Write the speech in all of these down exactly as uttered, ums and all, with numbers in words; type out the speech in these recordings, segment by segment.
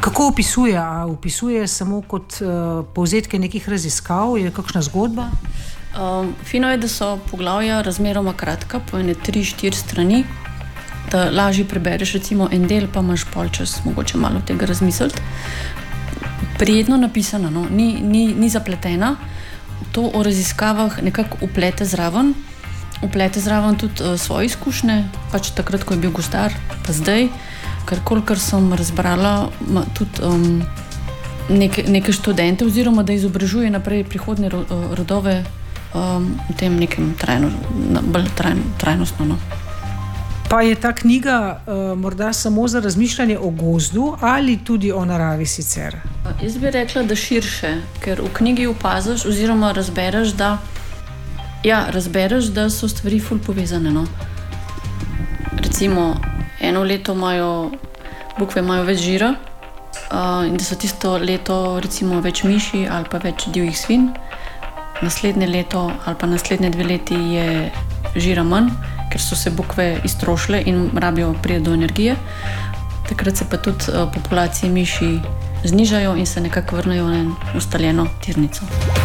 Kako opisuje? A opisuje samo kot uh, povzetke nekih raziskav? Je kakšna zgodba? Um, fino je, da so poglavja razmeroma kratka, po ene tri, štiri strani, da lažje prebereš recimo en del, pa imaš pol čas mogoče malo tega razmisliti. Prijetno napisana, no? ni, ni, ni zapletena. To o raziskavah nekako uplete zraven, uplete zraven tudi uh, svoje izkušnje, pač takrat, ko je bil gostar, pa zdaj, ker kolikor sem razbrala tudi um, neke, neke študente, oziroma da izobražuje naprej prihodnje ro, rodove um, v tem nekem trajno, bolj trajno, trajnostno. No. Pa je ta knjiga uh, morda samo za razmišljanje o gozdu ali tudi o naravi sicer? Jaz bi rekla, da širše, ker v knjigi opaziš oziroma razbereš, da, ja, razbereš, da so stvari ful povezane. No. Recimo, eno leto imajo, bukve imajo več žira uh, in da so tisto leto recimo več miši ali pa več divjih svin. Naslednje leto ali pa naslednje dve leti je žira manj, ker so se bukve iztrošile in rabijo priti do energije. Takrat se pa tudi uh, populacije miši znižajo in se nekako vrnejo na ustaljeno tirnico.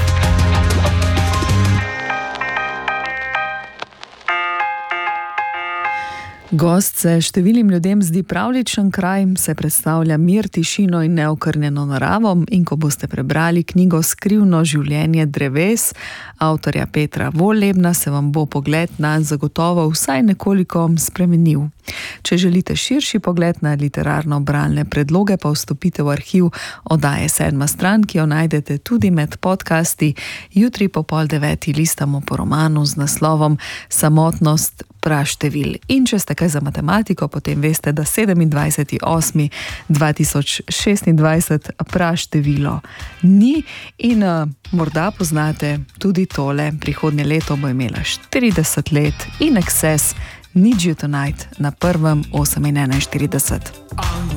Gozd se številnim ljudem zdi pravličen kraj, se predstavlja mir, tišino in neokrnjeno naravo, in ko boste prebrali knjigo Skrivno življenje dreves avtorja Petra Vollebna, se vam bo pogled na zagotovo vsaj nekoliko spremenil. Če želite širši pogled na literarno-bralne predloge, pa vstopite v arhiv oddaje Sedma stran, ki jo najdete tudi med podcasti. Jutri po pol deveti listamo po romanu z naslovom Samotnost praštevil. In če ste kaj za matematiko, potem veste, da sedemindvajseti osmi dva tisoč šestindvajset praštevilo ni in uh, morda poznate tudi tole. Prihodnje leto bo imela štirideset let in Excess Need You Tonight na prvem osem in enainštirideset.